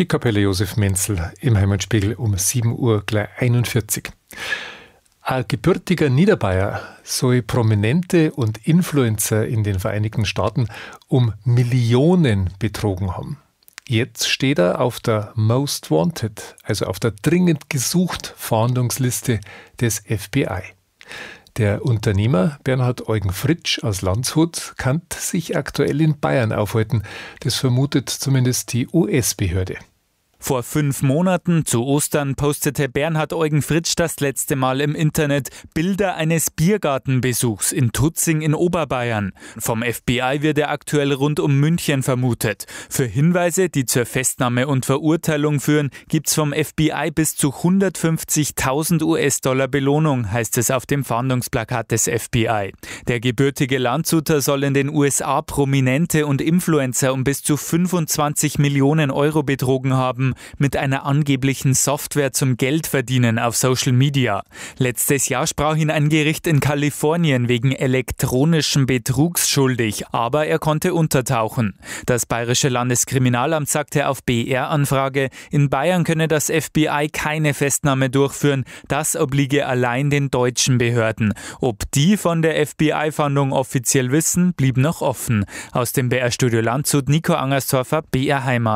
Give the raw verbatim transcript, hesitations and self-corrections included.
die Kapelle Josef Menzel im Heimatspiegel um sieben Uhr gleich einundvierzig. Ein gebürtiger Niederbayer soll Prominente und Influencer in den Vereinigten Staaten um Millionen betrogen haben. Jetzt steht er auf der Most Wanted, also auf der dringend gesucht Fahndungsliste des F B I. Der Unternehmer Bernhard Eugen Fritsch aus Landshut kann sich aktuell in Bayern aufhalten. Das vermutet zumindest die U S-Behörde. Vor fünf Monaten zu Ostern postete Bernhard Eugen Fritsch das letzte Mal im Internet Bilder eines Biergartenbesuchs in Tutzing in Oberbayern. Vom F B I wird er aktuell rund um München vermutet. Für Hinweise, die zur Festnahme und Verurteilung führen, gibt's vom F B I bis zu hundertfünfzigtausend U S-Dollar Belohnung, heißt es auf dem Fahndungsplakat des F B I. Der gebürtige Landshuter soll in den U S A Prominente und Influencer um bis zu fünfundzwanzig Millionen Euro betrogen haben, mit einer angeblichen Software zum Geldverdienen auf Social Media. Letztes Jahr sprach ihn ein Gericht in Kalifornien wegen elektronischen Betrugs schuldig, aber er konnte untertauchen. Das Bayerische Landeskriminalamt sagte auf B R-Anfrage, in Bayern könne das F B I keine Festnahme durchführen, das obliege allein den deutschen Behörden. Ob die von der F B I-Fahndung offiziell wissen, blieb noch offen. Aus dem B R-Studio Landshut, Nico Angersdorfer, B R Heimat.